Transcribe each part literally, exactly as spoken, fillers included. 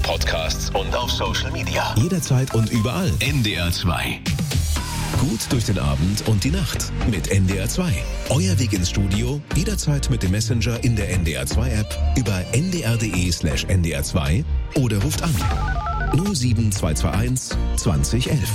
Podcasts und auf Social Media. Jederzeit und überall. N D R zwei. Gut durch den Abend und die Nacht mit N D R zwei. Euer Weg ins Studio, jederzeit mit dem Messenger in der N D R zwei App, über n d r punkt d e slash n d r zwei oder ruft an null sieben zwei zwei eins zwanzig elf.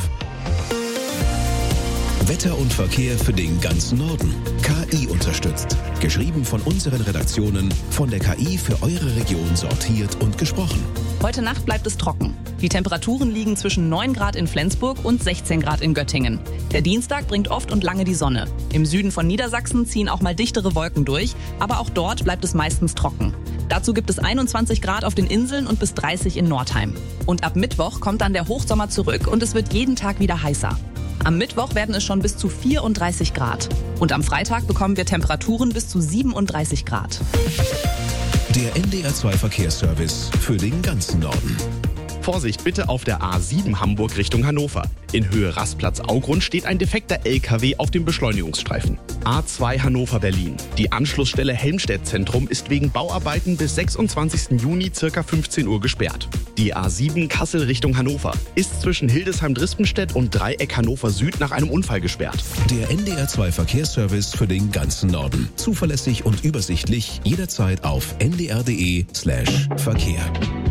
Wetter und Verkehr für den ganzen Norden. K I unterstützt. Geschrieben von unseren Redaktionen, von der K I für eure Region sortiert und gesprochen. Heute Nacht bleibt es trocken. Die Temperaturen liegen zwischen neun Grad in Flensburg und sechzehn Grad in Göttingen. Der Dienstag bringt oft und lange die Sonne. Im Süden von Niedersachsen ziehen auch mal dichtere Wolken durch, aber auch dort bleibt es meistens trocken. Dazu gibt es einundzwanzig Grad auf den Inseln und bis dreißig in Nordheim. Und ab Mittwoch kommt dann der Hochsommer zurück und es wird jeden Tag wieder heißer. Am Mittwoch werden es schon bis zu vierunddreißig Grad. Und am Freitag bekommen wir Temperaturen bis zu siebenunddreißig Grad. Der N D R zwei Verkehrsservice für den ganzen Norden. Vorsicht bitte auf der A sieben Hamburg Richtung Hannover. In Höhe Rastplatz-Augrund steht ein defekter L K W auf dem Beschleunigungsstreifen. A zwei Hannover-Berlin. Die Anschlussstelle Helmstedt-Zentrum ist wegen Bauarbeiten bis sechsundzwanzigsten Juni ca. fünfzehn Uhr gesperrt. Die A sieben Kassel Richtung Hannover ist zwischen Hildesheim-Drispenstedt und Dreieck Hannover Süd nach einem Unfall gesperrt. Der N D R zwei Verkehrsservice für den ganzen Norden. Zuverlässig und übersichtlich, jederzeit auf n d r punkt d e slash Verkehr.